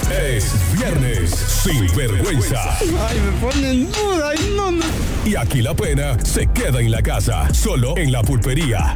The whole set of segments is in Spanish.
Es viernes sin vergüenza. Ay, me ponen duda. Ay, no. Y aquí la pena se queda en la casa, solo en La Pulpería.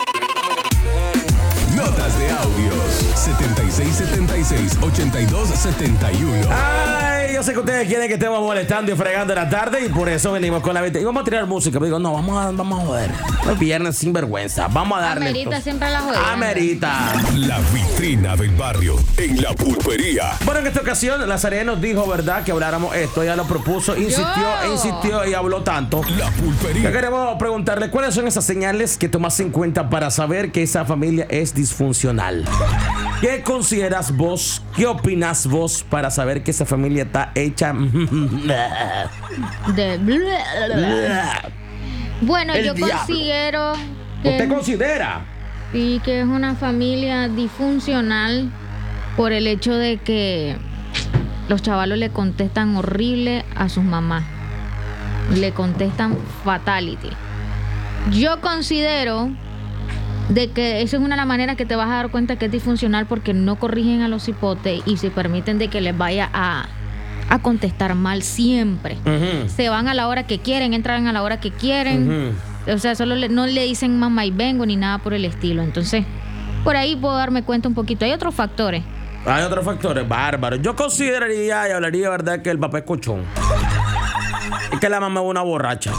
Notas de audios 7676-8271. Ay, yo sé que ustedes quieren que estemos molestando y fregando en la tarde y por eso venimos con la venta. Y vamos a tirar música. Pero digo, no, vamos a joder. Es viernes sin vergüenza. Vamos a darle. Amerita siempre la jodida. Amerita. La vitrina del barrio en La Pulpería. Bueno, en esta ocasión, Nazaret nos dijo, ¿verdad?, que habláramos esto. Ella lo propuso, insistió y habló tanto. La Pulpería. Que queremos preguntarle cuáles son esas señales que tomas en cuenta para saber que esa familia es disfuncional. ¿Qué consideras vos? ¿Qué opinas vos para saber que esa familia está hecha? Bueno, El yo diablo. considero ¿Usted considera? sí, que es una familia disfuncional por el hecho de que los chavalos le contestan horrible a sus mamás. Le contestan fatality. Yo considero de que esa es una de las maneras que te vas a dar cuenta que es disfuncional, porque no corrigen a los hipotes y se permiten de que les vaya a contestar mal siempre. Uh-huh. Se van a la hora que quieren, entran a la hora que quieren. Uh-huh. O sea, no le dicen mamá y vengo ni nada por el estilo. Entonces, por ahí puedo darme cuenta un poquito. Hay otros factores. Hay otros factores bárbaros. Yo consideraría y hablaría, ¿verdad?, que el papá es cochón. Y que la mamá es una borracha.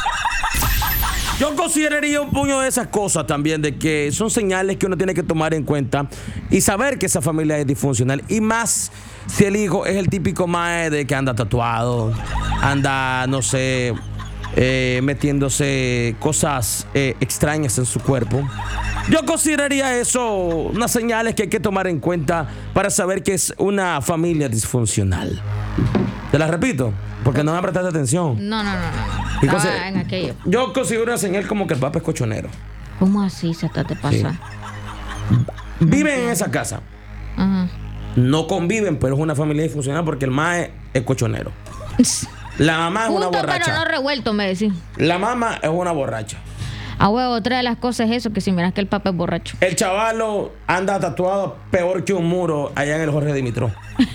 Yo consideraría un puño de esas cosas también, de que son señales que uno tiene que tomar en cuenta y saber que esa familia es disfuncional. Y más si el hijo es el típico mae de que anda tatuado, anda, no sé, metiéndose cosas extrañas en su cuerpo. Yo consideraría eso unas señales que hay que tomar en cuenta para saber que es una familia disfuncional. Te las repito, porque no me prestaste atención. No. Estaba en aquello. Yo considero una señal como que el papá es cochonero. ¿Cómo así se te pasa? Viven en esa casa. Ajá. No conviven, pero es una familia disfuncional porque el mae es cochonero. La mamá es una Junto borracha. pero no revuelto, me decís. La mamá es una borracha. Ah, huevo, otra de las cosas es eso, que si miras que el papá es borracho. El chavalo anda tatuado peor que un muro allá en el Jorge Dimitrov.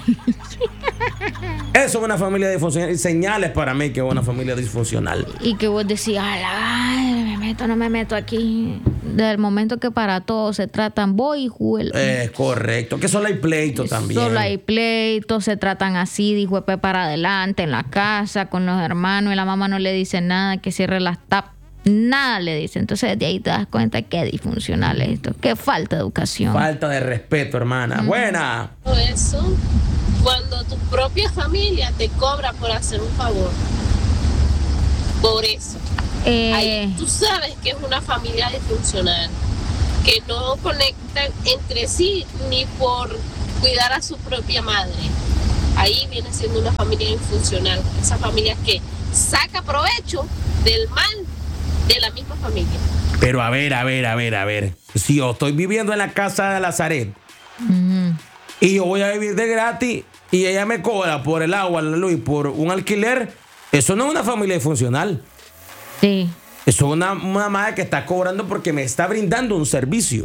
Eso es una familia disfuncional. Y señales para mí que es una familia disfuncional. Y que vos decís, ay, me meto, no me meto aquí. Del momento que para todos se tratan, voy y juego. Correcto. Que solo hay pleito también. Solo hay pleitos, se tratan así, dijo para adelante, en la casa, con los hermanos, y la mamá no le dice nada, que cierre las tapas. Nada le dice. Entonces de ahí te das cuenta que disfuncional es esto. Qué falta de educación. Falta de respeto, hermana. Buena. Eso, cuando tu propia familia te cobra por hacer un favor. Por eso. Ahí tú sabes que es una familia disfuncional, que no conectan entre sí ni por cuidar a su propia madre. Ahí viene siendo una familia disfuncional. Esa familia que saca provecho del mal de la misma familia. Pero a ver. Si yo estoy viviendo en la casa de Nazaret y yo voy a vivir de gratis y ella me cobra por el agua, la luz y por un alquiler, eso no es una familia disfuncional. Sí. Eso es una madre que está cobrando porque me está brindando un servicio.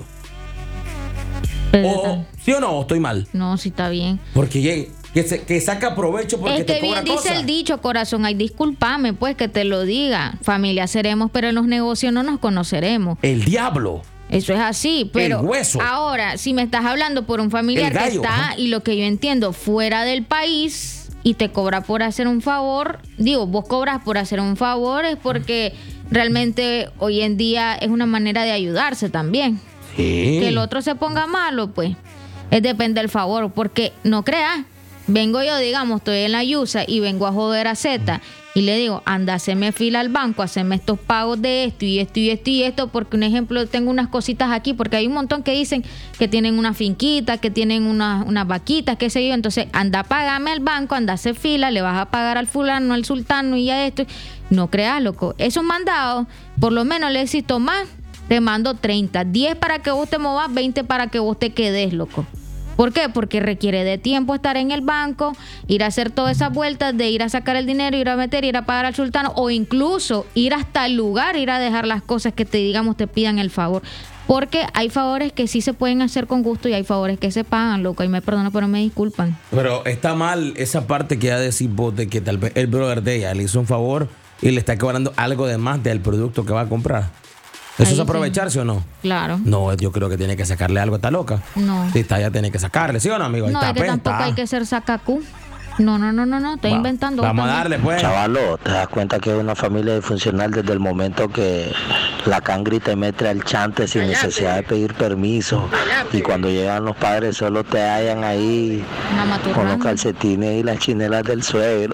¿Sí o no? ¿Estoy mal? No, sí está bien. Porque que saca provecho porque es te que cobra bien cosas. dice el dicho, corazón. Ay, discúlpame, pues, que te lo diga. Familia seremos, pero en los negocios no nos conoceremos. El diablo. Eso es así, pero El hueso. ahora, si me estás hablando por un familiar El gallo, que está, ajá, y lo que yo entiendo, fuera del país y te cobra por hacer un favor, digo, vos cobras por hacer un favor, es porque realmente hoy en día es una manera de ayudarse también. Sí. Que el otro se ponga malo, pues, es depende del favor, porque no creas, vengo yo, digamos, estoy en la Yusa y vengo a joder a Z y le digo, anda, haceme fila al banco, haceme estos pagos de esto y esto y esto y esto, porque un ejemplo, tengo unas cositas aquí, porque hay un montón que dicen que tienen una finquita, que tienen unas vaquitas, qué sé yo, entonces anda, págame al banco, anda, hace fila, le vas a pagar al fulano, al sultano y ya esto. No creas, loco, esos mandados, por lo menos le decís, tomás, te mando 30, 10 para que vos te movas, 20 para que vos te quedes, loco. ¿Por qué? Porque requiere de tiempo estar en el banco, ir a hacer todas esas vueltas de ir a sacar el dinero, ir a meter, ir a pagar al sultano, o incluso ir hasta el lugar, ir a dejar las cosas que te, digamos, te pidan el favor. Porque hay favores que sí se pueden hacer con gusto y hay favores que se pagan, loco. Y me perdono, pero me disculpan. Pero está mal esa parte que ya decís vos de que tal vez el brother de ella le hizo un favor y le está cobrando algo de más del producto que va a comprar. ¿Eso es aprovecharse o no? Claro. No, yo creo que tiene que sacarle algo a esta loca. No. Si está, ya tiene que sacarle, ¿sí o no, amigo? Ahí No, está, es que pues, tampoco está. hay que ser sacacú. No, estoy inventando. Vamos a darle, pues. Chavalo, te das cuenta que es una familia disfuncional desde el momento que la cangri te mete al chante sin necesidad de pedir permiso. Y cuando llegan los padres solo te hallan ahí con los calcetines y las chinelas del suegro.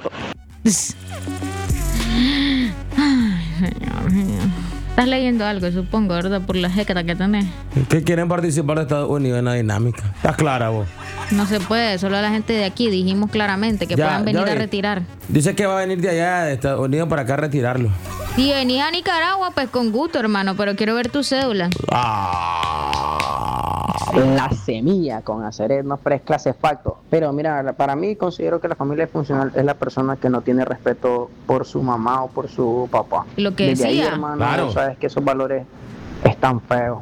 Estás leyendo algo, supongo, ¿verdad? Por la jécata que tenés. ¿Qué quieren participar de Estados Unidos en la dinámica? ¿Estás clara vos? No se puede, solo la gente de aquí dijimos claramente que puedan venir a retirar. Dice que va a venir de allá de Estados Unidos para acá a retirarlo. Si venís a Nicaragua, pues con gusto, hermano, pero quiero ver tu cédula. La semilla con hacer no clase de facto. Pero mira, para mí considero que la familia funcional es la persona que no tiene respeto por su mamá o por su papá. Lo que desde decía. ahí, hermano, Claro. sabes que esos valores están feos.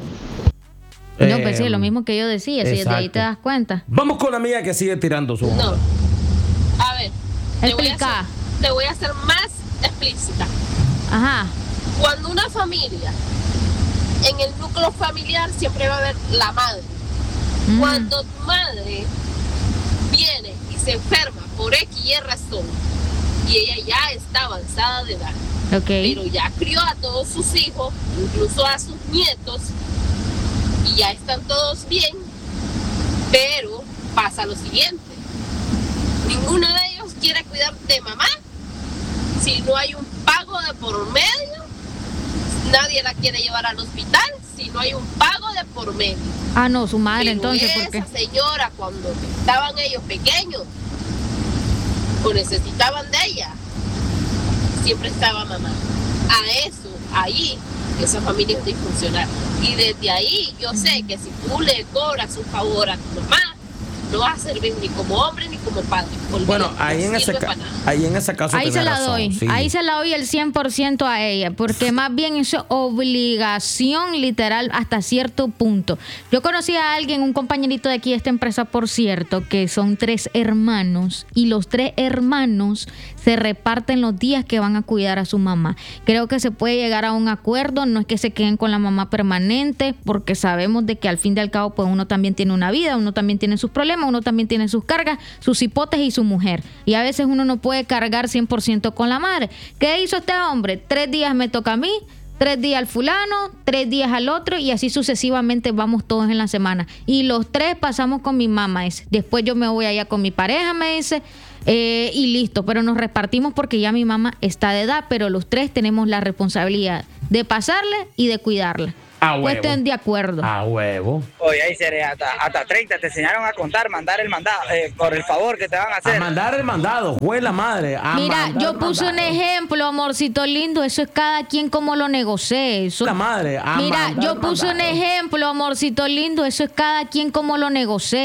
No, pues sí, lo mismo que yo decía, si desde ahí exacto. te das cuenta. Vamos con la amiga que sigue tirando su... No. A ver, Explica. te voy a hacer más explícita. Ajá. Cuando una familia, en el núcleo familiar siempre va a haber la madre. Cuando tu madre viene y se enferma por X y razón, y ella ya está avanzada de edad, pero ya crió a todos sus hijos, incluso a sus nietos, y ya están todos bien, pero pasa lo siguiente: ninguno de ellos quiere cuidar de mamá. Si no hay un pago de por medio, nadie la quiere llevar al hospital. Si no hay un pago de por medio. Ah, no, su madre, Pero entonces, ¿por qué? esa señora, cuando estaban ellos pequeños o necesitaban de ella, siempre estaba mamá. A eso, ahí, esa familia es disfuncional. Y desde ahí yo sé que si tú le cobras un favor a tu mamá, no vas a servir ni como hombre ni como padre. Bueno, Olvídate, ahí no en ese sirve para nada. caso Ahí tenés se la razón, doy, sí. ahí se la doy el 100% a ella, porque más bien eso es obligación literal hasta cierto punto. Yo conocí a alguien, un compañerito de aquí de esta empresa, por cierto, que son 3 hermanos y los 3 hermanos se reparten los días que van a cuidar a su mamá. Creo que se puede llegar a un acuerdo, no es que se queden con la mamá permanente, porque sabemos de que al fin y al cabo pues uno también tiene una vida, uno también tiene sus problemas, uno también tiene sus cargas, sus hipotes y su mujer. Y a veces uno no puede cargar 100% con la madre. ¿Qué hizo este hombre? 3 días me toca a mí, 3 días al fulano, 3 días al otro y así sucesivamente vamos todos en la semana. Y los 3 pasamos con mi mamá. Después yo me voy allá con mi pareja, me dice, y listo. Pero nos repartimos porque ya mi mamá está de edad, pero los 3 tenemos la responsabilidad de pasarle y de cuidarla. A huevo. Pues estén de acuerdo. A huevo. Oye, ahí seré hasta 30 te enseñaron a contar, mandar el mandado, por el favor que te van a hacer. A mandar el mandado, fue la madre. Mira, yo puse un ejemplo, amorcito lindo, eso es cada quien como lo negocie. Eso... La madre. Mira, yo puse un ejemplo, amorcito lindo, eso es cada quien como lo negocie.